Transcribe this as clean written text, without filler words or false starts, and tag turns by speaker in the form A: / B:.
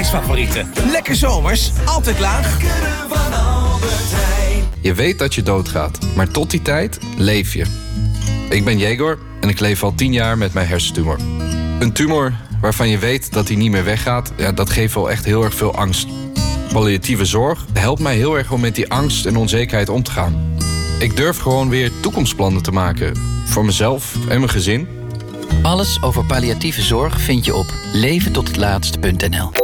A: prijsfavorieten. Lekker zomers, altijd laag.
B: Je weet dat je doodgaat, maar tot die tijd leef je. Ik ben Jegor en ik leef al 10 jaar met mijn hersentumor. Een tumor waarvan je weet dat hij niet meer weggaat, ja, dat geeft wel echt heel erg veel angst. Palliatieve zorg helpt mij heel erg om met die angst en onzekerheid om te gaan. Ik durf gewoon weer toekomstplannen te maken. Voor mezelf en mijn gezin.
C: Alles over palliatieve zorg vind je op leventothetlaatst.nl.